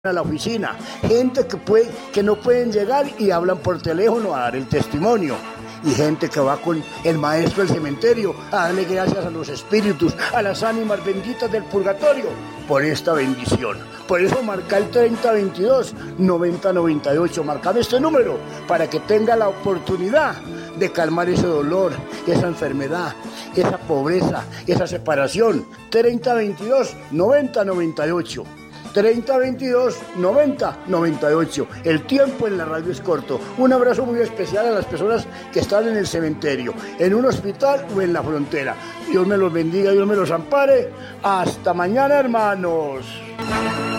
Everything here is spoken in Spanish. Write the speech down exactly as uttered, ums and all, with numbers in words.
a la oficina, gente que puede, que no pueden llegar y hablan por teléfono a dar el testimonio, y gente que va con el maestro del cementerio a darle gracias a los espíritus, a las ánimas benditas del purgatorio, por esta bendición. Por eso marca el treinta veintidós noventa noventa y ocho, marcame este número para que tenga la oportunidad de calmar ese dolor, esa enfermedad, esa pobreza, esa separación. treinta veintidós noventa noventa y ocho. treinta veintidós noventa noventa y ocho. El tiempo en la radio es corto. Un abrazo muy especial a las personas que están en el cementerio, en un hospital o en la frontera. Dios me los bendiga, Dios me los ampare. Hasta mañana, hermanos.